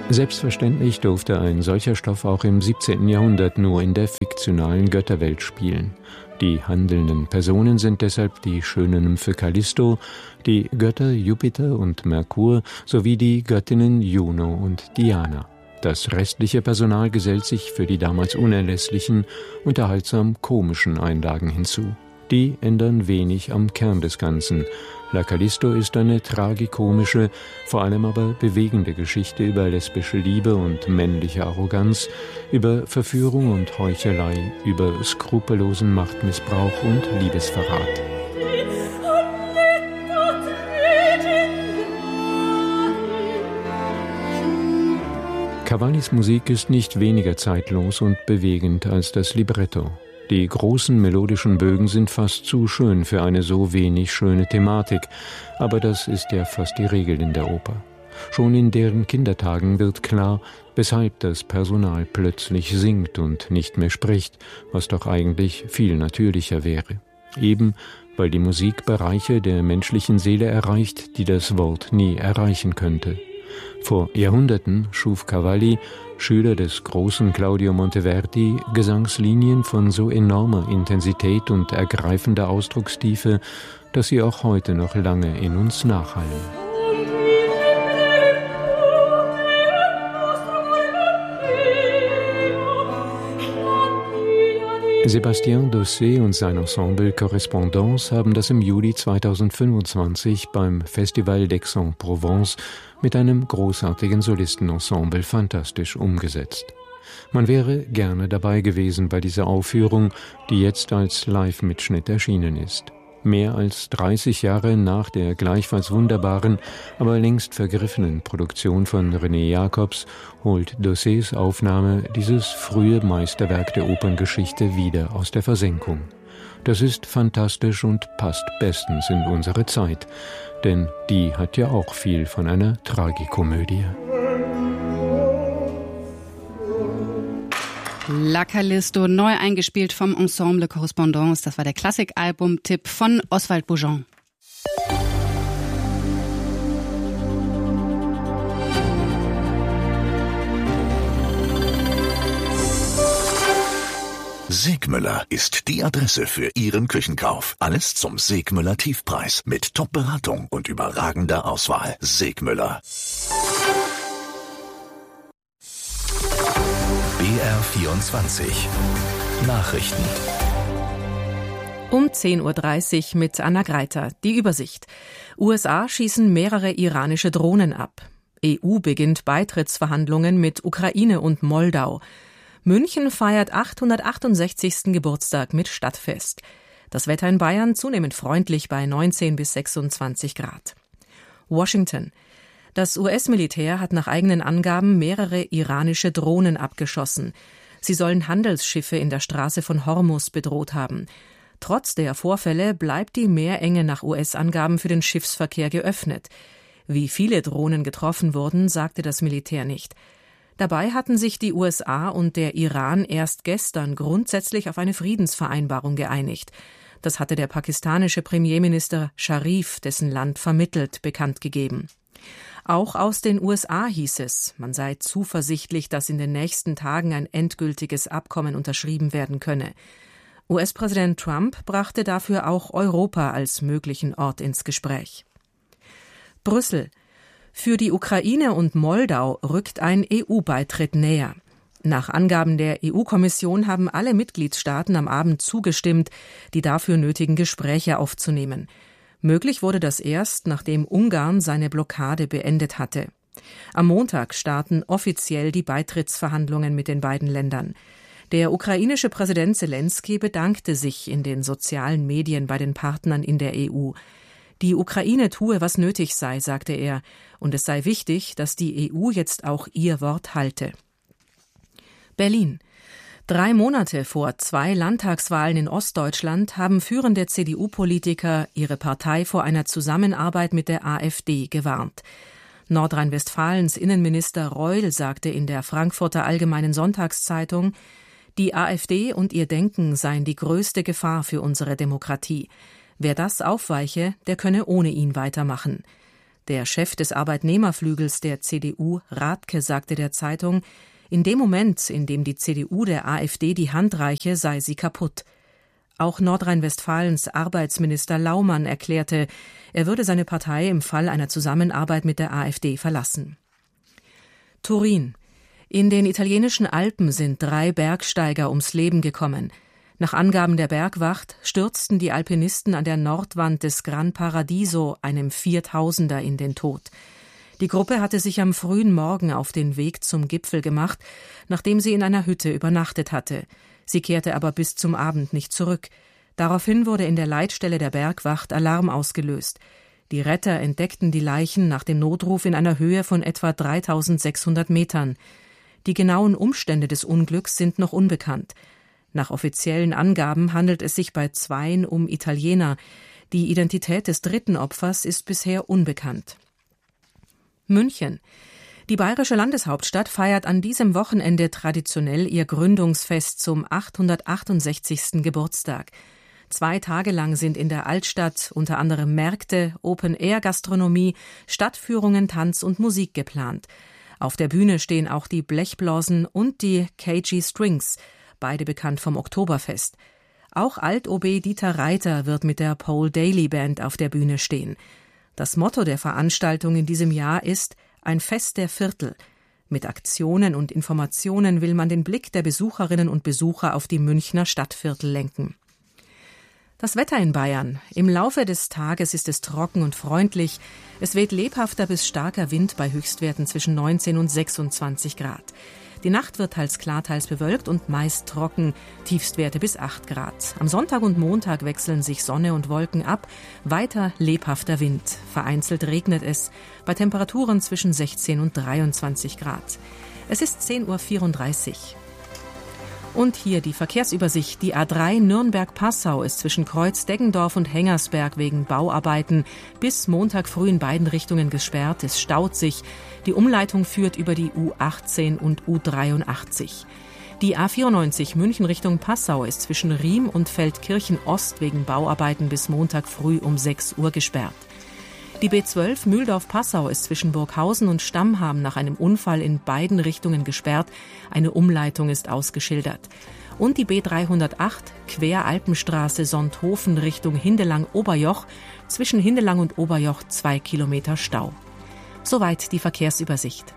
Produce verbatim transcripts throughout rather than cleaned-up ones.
Selbstverständlich durfte ein solcher Stoff auch im siebzehnten Jahrhundert nur in der fiktionalen Götterwelt spielen. Die handelnden Personen sind deshalb die schöne Nymphe Callisto, die Götter Jupiter und Merkur sowie die Göttinnen Juno und Diana. Das restliche Personal gesellt sich für die damals unerlässlichen, unterhaltsam komischen Einlagen hinzu. Die ändern wenig am Kern des Ganzen. La Callisto ist eine tragikomische, vor allem aber bewegende Geschichte über lesbische Liebe und männliche Arroganz, über Verführung und Heuchelei, über skrupellosen Machtmissbrauch und Liebesverrat. Cavallis Musik ist nicht weniger zeitlos und bewegend als das Libretto. Die großen melodischen Bögen sind fast zu schön für eine so wenig schöne Thematik, aber das ist ja fast die Regel in der Oper. Schon in deren Kindertagen wird klar, weshalb das Personal plötzlich singt und nicht mehr spricht, was doch eigentlich viel natürlicher wäre. Eben, weil die Musik Bereiche der menschlichen Seele erreicht, die das Wort nie erreichen könnte. Vor Jahrhunderten schuf Cavalli, Schüler des großen Claudio Monteverdi, Gesangslinien von so enormer Intensität und ergreifender Ausdruckstiefe, dass sie auch heute noch lange in uns nachhallen. Sébastien Dossé und sein Ensemble Correspondance haben das im Juli zweitausendfünfundzwanzig beim Festival d'Aix-en-Provence mit einem großartigen Solistenensemble fantastisch umgesetzt. Man wäre gerne dabei gewesen bei dieser Aufführung, die jetzt als Live-Mitschnitt erschienen ist. Mehr als dreißig Jahre nach der gleichfalls wunderbaren, aber längst vergriffenen Produktion von René Jacobs holt Dossés Aufnahme dieses frühe Meisterwerk der Operngeschichte wieder aus der Versenkung. Das ist fantastisch und passt bestens in unsere Zeit, denn die hat ja auch viel von einer Tragikomödie. La Callisto, neu eingespielt vom Ensemble Correspondance. Das war der Klassikalbum-Tipp von Oswald Boujon. Segmüller ist die Adresse für Ihren Küchenkauf. Alles zum Segmüller Tiefpreis mit Top-Beratung und überragender Auswahl. Segmüller. B R vierundzwanzig Nachrichten. Um zehn Uhr dreißig mit Anna Greiter. Die Übersicht. U S A schießen mehrere iranische Drohnen ab. E U beginnt Beitrittsverhandlungen mit Ukraine und Moldau. München feiert achthundertachtundsechzigsten Geburtstag mit Stadtfest. Das Wetter in Bayern zunehmend freundlich bei neunzehn bis sechsundzwanzig Grad. Washington. Das U S-Militär hat nach eigenen Angaben mehrere iranische Drohnen abgeschossen. Sie sollen Handelsschiffe in der Straße von Hormuz bedroht haben. Trotz der Vorfälle bleibt die Meerenge nach U S-Angaben für den Schiffsverkehr geöffnet. Wie viele Drohnen getroffen wurden, sagte das Militär nicht. Dabei hatten sich die U S A und der Iran erst gestern grundsätzlich auf eine Friedensvereinbarung geeinigt. Das hatte der pakistanische Premierminister Sharif, dessen Land vermittelt, bekannt gegeben. Auch aus den U S A hieß es, man sei zuversichtlich, dass in den nächsten Tagen ein endgültiges Abkommen unterschrieben werden könne. U S-Präsident Trump brachte dafür auch Europa als möglichen Ort ins Gespräch. Brüssel. Für die Ukraine und Moldau rückt ein E U-Beitritt näher. Nach Angaben der E U-Kommission haben alle Mitgliedstaaten am Abend zugestimmt, die dafür nötigen Gespräche aufzunehmen. Möglich wurde das erst, nachdem Ungarn seine Blockade beendet hatte. Am Montag starten offiziell die Beitrittsverhandlungen mit den beiden Ländern. Der ukrainische Präsident Selenskyj bedankte sich in den sozialen Medien bei den Partnern in der E U. Die Ukraine tue, was nötig sei, sagte er, und es sei wichtig, dass die E U jetzt auch ihr Wort halte. Berlin. Drei Monate vor zwei Landtagswahlen in Ostdeutschland haben führende C D U-Politiker ihre Partei vor einer Zusammenarbeit mit der AfD gewarnt. Nordrhein-Westfalens Innenminister Reul sagte in der Frankfurter Allgemeinen Sonntagszeitung, die AfD und ihr Denken seien die größte Gefahr für unsere Demokratie. Wer das aufweiche, der könne ohne ihn weitermachen. Der Chef des Arbeitnehmerflügels der C D U, Rathke, sagte der Zeitung, in dem Moment, in dem die C D U der AfD die Hand reiche, sei sie kaputt. Auch Nordrhein-Westfalens Arbeitsminister Laumann erklärte, er würde seine Partei im Fall einer Zusammenarbeit mit der AfD verlassen. Turin. In den italienischen Alpen sind drei Bergsteiger ums Leben gekommen. Nach Angaben der Bergwacht stürzten die Alpinisten an der Nordwand des Gran Paradiso, einem Viertausender, in den Tod. Die Gruppe hatte sich am frühen Morgen auf den Weg zum Gipfel gemacht, nachdem sie in einer Hütte übernachtet hatte. Sie kehrte aber bis zum Abend nicht zurück. Daraufhin wurde in der Leitstelle der Bergwacht Alarm ausgelöst. Die Retter entdeckten die Leichen nach dem Notruf in einer Höhe von etwa dreitausendsechshundert Metern. Die genauen Umstände des Unglücks sind noch unbekannt. Nach offiziellen Angaben handelt es sich bei zweien um Italiener. Die Identität des dritten Opfers ist bisher unbekannt. München. Die bayerische Landeshauptstadt feiert an diesem Wochenende traditionell ihr Gründungsfest zum achthundertachtundsechzigsten Geburtstag. Zwei Tage lang sind in der Altstadt unter anderem Märkte, Open-Air-Gastronomie, Stadtführungen, Tanz und Musik geplant. Auf der Bühne stehen auch die Blechblasen und die K G Strings, beide bekannt vom Oktoberfest. Auch Alt-O B Dieter Reiter wird mit der Pole Daily Band auf der Bühne stehen. Das Motto der Veranstaltung in diesem Jahr ist ein Fest der Viertel. Mit Aktionen und Informationen will man den Blick der Besucherinnen und Besucher auf die Münchner Stadtviertel lenken. Das Wetter in Bayern. Im Laufe des Tages ist es trocken und freundlich. Es weht lebhafter bis starker Wind bei Höchstwerten zwischen neunzehn und sechsundzwanzig Grad. Die Nacht wird teils klar, teils bewölkt und meist trocken, Tiefstwerte bis acht Grad. Am Sonntag und Montag wechseln sich Sonne und Wolken ab, weiter lebhafter Wind. Vereinzelt regnet es, bei Temperaturen zwischen sechzehn und dreiundzwanzig Grad. Es ist zehn Uhr vierunddreißig. Und hier die Verkehrsübersicht. Die A drei Nürnberg-Passau ist zwischen Kreuz-Deggendorf und Hengersberg wegen Bauarbeiten bis Montag früh in beiden Richtungen gesperrt. Es staut sich. Die Umleitung führt über die U achtzehn und U dreiundachtzig. Die A vierundneunzig München Richtung Passau ist zwischen Riem und Feldkirchen-Ost wegen Bauarbeiten bis Montag früh um sechs Uhr gesperrt. Die B zwölf Mühldorf-Passau ist zwischen Burghausen und Stammham nach einem Unfall in beiden Richtungen gesperrt. Eine Umleitung ist ausgeschildert. Und die B dreihundertacht Quer-Alpenstraße Sonthofen Richtung Hindelang-Oberjoch. Zwischen Hindelang und Oberjoch zwei Kilometer Stau. Soweit die Verkehrsübersicht.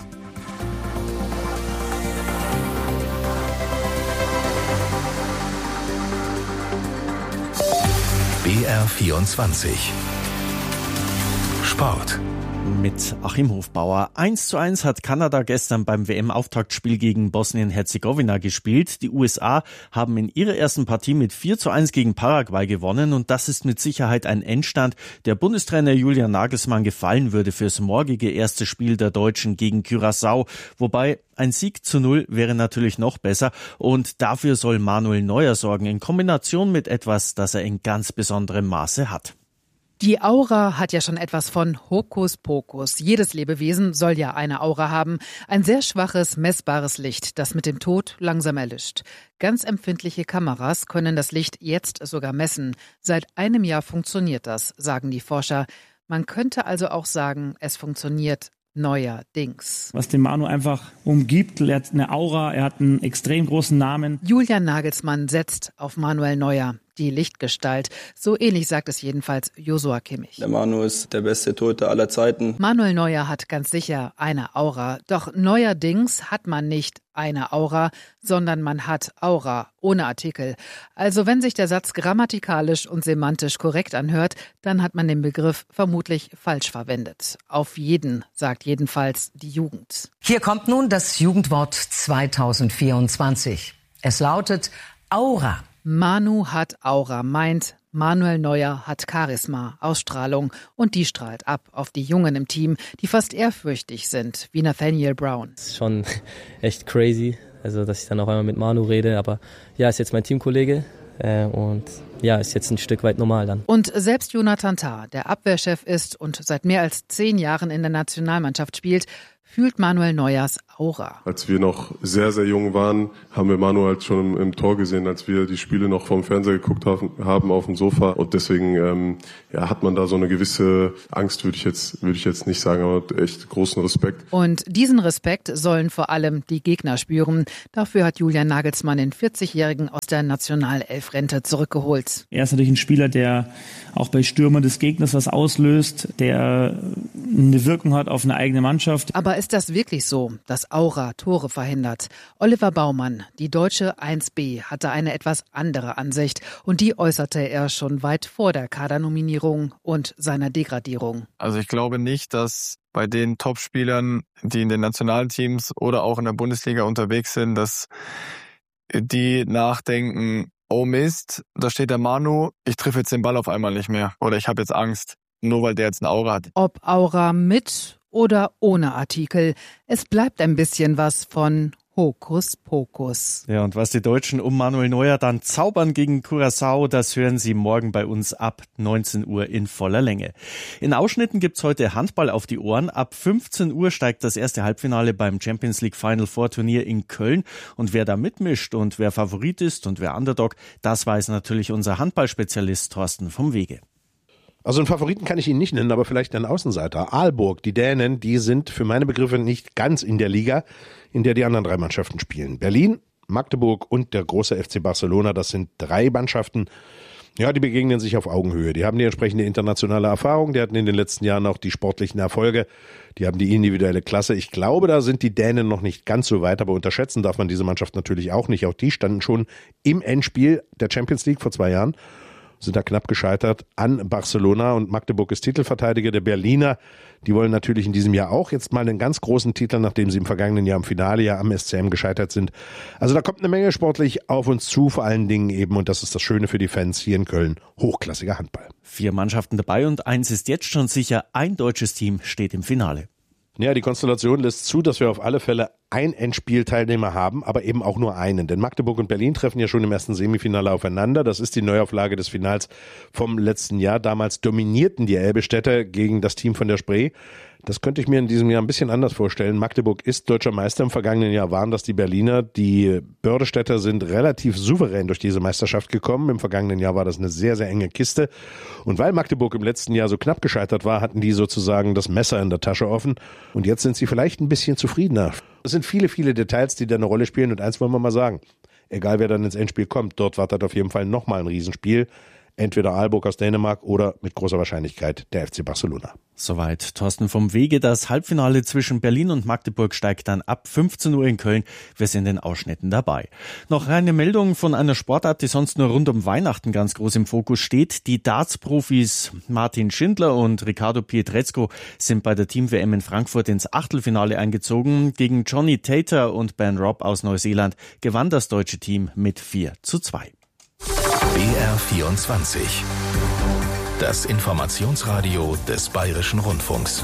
B R vierundzwanzig Sport. Mit Achim Hofbauer. eins zu eins hat Kanada gestern beim W M-Auftaktspiel gegen Bosnien-Herzegowina gespielt. Die U S A haben in ihrer ersten Partie mit vier zu eins gegen Paraguay gewonnen und das ist mit Sicherheit ein Endstand, der Bundestrainer Julian Nagelsmann gefallen würde fürs morgige erste Spiel der Deutschen gegen Curaçao. Wobei ein Sieg zu null wäre natürlich noch besser und dafür soll Manuel Neuer sorgen, in Kombination mit etwas, das er in ganz besonderem Maße hat. Die Aura hat ja schon etwas von Hokuspokus. Jedes Lebewesen soll ja eine Aura haben. Ein sehr schwaches, messbares Licht, das mit dem Tod langsam erlischt. Ganz empfindliche Kameras können das Licht jetzt sogar messen. Seit einem Jahr funktioniert das, sagen die Forscher. Man könnte also auch sagen, es funktioniert neuerdings. Was den Manu einfach umgibt, er hat eine Aura, er hat einen extrem großen Namen. Julian Nagelsmann setzt auf Manuel Neuer, die Lichtgestalt. So ähnlich sagt es jedenfalls Joshua Kimmich. Der Manu ist der beste Torhüter aller Zeiten. Manuel Neuer hat ganz sicher eine Aura. Doch neuerdings hat man nicht eine Aura, sondern man hat Aura, ohne Artikel. Also wenn sich der Satz grammatikalisch und semantisch korrekt anhört, dann hat man den Begriff vermutlich falsch verwendet. Auf jeden, sagt jedenfalls die Jugend. Hier kommt nun das Jugendwort zweitausendvierundzwanzig. Es lautet Aura. Manu hat Aura, meint Manuel Neuer hat Charisma, Ausstrahlung und die strahlt ab auf die Jungen im Team, die fast ehrfürchtig sind, wie Nathaniel Brown. Das ist schon echt crazy, also dass ich dann auf einmal mit Manu rede, aber ja, ist jetzt mein Teamkollege äh, und ja, ist jetzt ein Stück weit normal dann. Und selbst Jonathan Tah, der Abwehrchef ist und seit mehr als zehn Jahren in der Nationalmannschaft spielt, fühlt Manuel Neuers Aura. Als wir noch sehr, sehr jung waren, haben wir Manu halt schon im, im Tor gesehen, als wir die Spiele noch vom Fernseher geguckt haben, haben auf dem Sofa. Und deswegen ähm, ja, hat man da so eine gewisse Angst, würde ich jetzt, würde ich jetzt nicht sagen, aber echt großen Respekt. Und diesen Respekt sollen vor allem die Gegner spüren. Dafür hat Julian Nagelsmann den vierzigjährigen aus der Nationalelf-Rente zurückgeholt. Er ist natürlich ein Spieler, der auch bei Stürmern des Gegners was auslöst, der eine Wirkung hat auf eine eigene Mannschaft. Aber ist das wirklich so, dass Aura Tore verhindert? Oliver Baumann, die deutsche eins B, hatte eine etwas andere Ansicht und die äußerte er schon weit vor der Kadernominierung und seiner Degradierung. Also ich glaube nicht, dass bei den Topspielern, die in den Nationalteams oder auch in der Bundesliga unterwegs sind, dass die nachdenken, oh Mist, da steht der Manu, ich treffe jetzt den Ball auf einmal nicht mehr oder ich habe jetzt Angst, nur weil der jetzt eine Aura hat. Ob Aura mit oder ohne Artikel, es bleibt ein bisschen was von Hokuspokus. Ja, und was die Deutschen um Manuel Neuer dann zaubern gegen Curaçao, das hören Sie morgen bei uns ab neunzehn Uhr in voller Länge. In Ausschnitten gibt's heute Handball auf die Ohren. Ab fünfzehn Uhr steigt das erste Halbfinale beim Champions League Final Four Turnier in Köln. Und wer da mitmischt und wer Favorit ist und wer Underdog, das weiß natürlich unser Handballspezialist Thorsten vom Wege. Also einen Favoriten kann ich Ihnen nicht nennen, aber vielleicht einen Außenseiter. Aalborg, die Dänen, die sind für meine Begriffe nicht ganz in der Liga, in der die anderen drei Mannschaften spielen. Berlin, Magdeburg und der große F C Barcelona, das sind drei Mannschaften, ja, die begegnen sich auf Augenhöhe. Die haben die entsprechende internationale Erfahrung, die hatten in den letzten Jahren auch die sportlichen Erfolge, die haben die individuelle Klasse. Ich glaube, da sind die Dänen noch nicht ganz so weit, aber unterschätzen darf man diese Mannschaft natürlich auch nicht. Auch die standen schon im Endspiel der Champions League vor zwei Jahren. Sind da knapp gescheitert an Barcelona und Magdeburg ist Titelverteidiger. Der Berliner, die wollen natürlich in diesem Jahr auch jetzt mal einen ganz großen Titel, nachdem sie im vergangenen Jahr im Finale ja am S C M gescheitert sind. Also da kommt eine Menge sportlich auf uns zu, vor allen Dingen eben, und das ist das Schöne für die Fans hier in Köln, hochklassiger Handball. Vier Mannschaften dabei und eins ist jetzt schon sicher, ein deutsches Team steht im Finale. Ja, die Konstellation lässt zu, dass wir auf alle Fälle ein Endspielteilnehmer haben, aber eben auch nur einen. Denn Magdeburg und Berlin treffen ja schon im ersten Semifinale aufeinander. Das ist die Neuauflage des Finals vom letzten Jahr. Damals dominierten die Elbe-Städter gegen das Team von der Spree. Das könnte ich mir in diesem Jahr ein bisschen anders vorstellen. Magdeburg ist deutscher Meister. Im vergangenen Jahr waren das die Berliner. Die Bördestädter sind relativ souverän durch diese Meisterschaft gekommen. Im vergangenen Jahr war das eine sehr, sehr enge Kiste. Und weil Magdeburg im letzten Jahr so knapp gescheitert war, hatten die sozusagen das Messer in der Tasche offen. Und jetzt sind sie vielleicht ein bisschen zufriedener. Es sind viele, viele Details, die da eine Rolle spielen. Und eins wollen wir mal sagen. Egal, wer dann ins Endspiel kommt, dort wartet auf jeden Fall nochmal ein Riesenspiel. Entweder Aalborg aus Dänemark oder mit großer Wahrscheinlichkeit der F C Barcelona. Soweit Thorsten vom Wege. Das Halbfinale zwischen Berlin und Magdeburg steigt dann ab fünfzehn Uhr in Köln. Wir sind in den Ausschnitten dabei. Noch eine Meldung von einer Sportart, die sonst nur rund um Weihnachten ganz groß im Fokus steht. Die Darts-Profis Martin Schindler und Riccardo Pietrezco sind bei der Team-W M in Frankfurt ins Achtelfinale eingezogen. Gegen Johnny Tater und Ben Robb aus Neuseeland gewann das deutsche Team mit vier zu zwei. B R vierundzwanzig. Das Informationsradio des Bayerischen Rundfunks.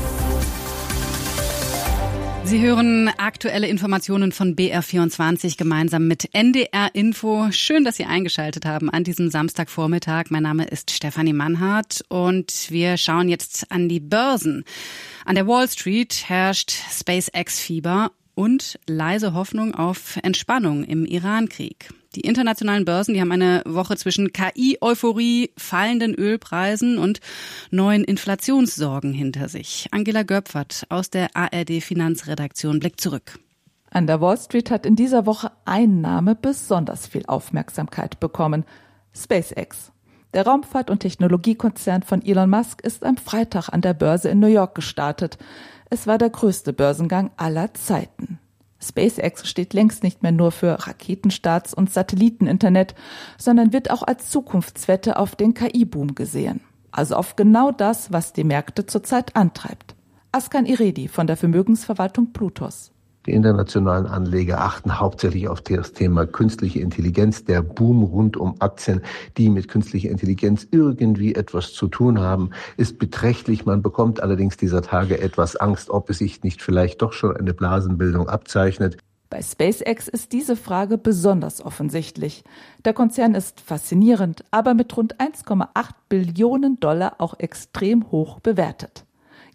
Sie hören aktuelle Informationen von B R vierundzwanzig gemeinsam mit N D R Info. Schön, dass Sie eingeschaltet haben an diesem Samstagvormittag. Mein Name ist Stefanie Mannhardt und wir schauen jetzt an die Börsen. An der Wall Street herrscht SpaceX-Fieber und leise Hoffnung auf Entspannung im Iran-Krieg. Die internationalen Börsen, die haben eine Woche zwischen K I-Euphorie, fallenden Ölpreisen und neuen Inflationssorgen hinter sich. Angela Göpfert aus der A R D-Finanzredaktion blickt zurück. An der Wall Street hat in dieser Woche ein Name besonders viel Aufmerksamkeit bekommen: SpaceX. Der Raumfahrt- und Technologiekonzern von Elon Musk ist am Freitag an der Börse in New York gestartet. Es war der größte Börsengang aller Zeiten. SpaceX steht längst nicht mehr nur für Raketenstarts und Satelliteninternet, sondern wird auch als Zukunftswette auf den K I-Boom gesehen. Also auf genau das, was die Märkte zurzeit antreibt. Askan Iredi von der Vermögensverwaltung Plutos. Die internationalen Anleger achten hauptsächlich auf das Thema künstliche Intelligenz, der Boom rund um Aktien, die mit künstlicher Intelligenz irgendwie etwas zu tun haben, ist beträchtlich. Man bekommt allerdings dieser Tage etwas Angst, ob es sich nicht vielleicht doch schon eine Blasenbildung abzeichnet. Bei SpaceX ist diese Frage besonders offensichtlich. Der Konzern ist faszinierend, aber mit rund eins Komma acht Billionen Dollar auch extrem hoch bewertet.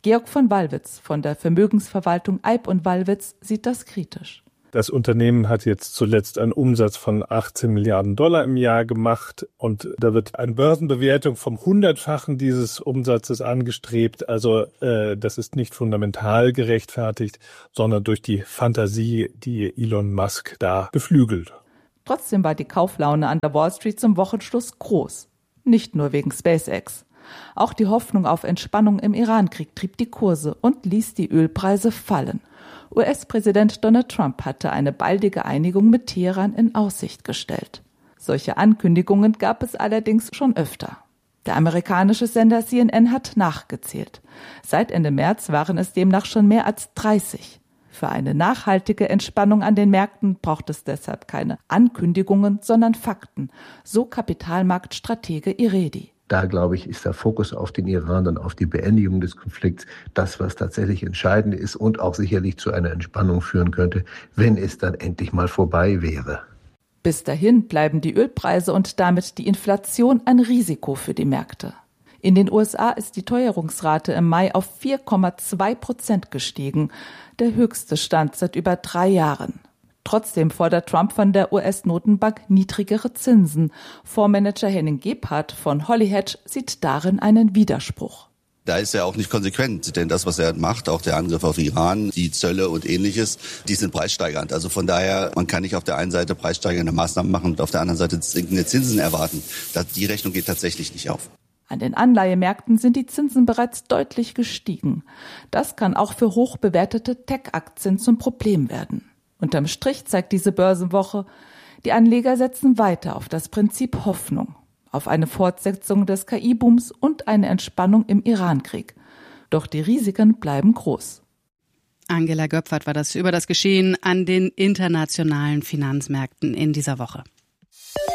Georg von Wallwitz von der Vermögensverwaltung Eib und Wallwitz sieht das kritisch. Das Unternehmen hat jetzt zuletzt einen Umsatz von achtzehn Milliarden Dollar im Jahr gemacht und da wird eine Börsenbewertung vom Hundertfachen dieses Umsatzes angestrebt. Also äh, das ist nicht fundamental gerechtfertigt, sondern durch die Fantasie, die Elon Musk da beflügelt. Trotzdem war die Kauflaune an der Wall Street zum Wochenschluss groß. Nicht nur wegen SpaceX. Auch die Hoffnung auf Entspannung im Irankrieg trieb die Kurse und ließ die Ölpreise fallen. U S-Präsident Donald Trump hatte eine baldige Einigung mit Teheran in Aussicht gestellt. Solche Ankündigungen gab es allerdings schon öfter. Der amerikanische Sender C N N hat nachgezählt. Seit Ende März waren es demnach schon mehr als dreißig. Für eine nachhaltige Entspannung an den Märkten braucht es deshalb keine Ankündigungen, sondern Fakten, so Kapitalmarktstratege Iredi. Da, glaube ich, ist der Fokus auf den Iran und auf die Beendigung des Konflikts das, was tatsächlich entscheidend ist und auch sicherlich zu einer Entspannung führen könnte, wenn es dann endlich mal vorbei wäre. Bis dahin bleiben die Ölpreise und damit die Inflation ein Risiko für die Märkte. In den U S A ist die Teuerungsrate im Mai auf vier Komma zwei Prozent gestiegen, der höchste Stand seit über drei Jahren. Trotzdem fordert Trump von der U S-Notenbank niedrigere Zinsen. Fondsmanager Henning Gebhardt von Holly Hedge sieht darin einen Widerspruch. Da ist er auch nicht konsequent, denn das, was er macht, auch der Angriff auf Iran, die Zölle und Ähnliches, die sind preissteigernd. Also von daher, man kann nicht auf der einen Seite preissteigernde Maßnahmen machen und auf der anderen Seite sinkende Zinsen erwarten. Die Rechnung geht tatsächlich nicht auf. An den Anleihemärkten sind die Zinsen bereits deutlich gestiegen. Das kann auch für hoch bewertete Tech-Aktien zum Problem werden. Unterm Strich zeigt diese Börsenwoche, die Anleger setzen weiter auf das Prinzip Hoffnung, auf eine Fortsetzung des K I-Booms und eine Entspannung im Irankrieg. Doch die Risiken bleiben groß. Angela Göpfert war das über das Geschehen an den internationalen Finanzmärkten in dieser Woche.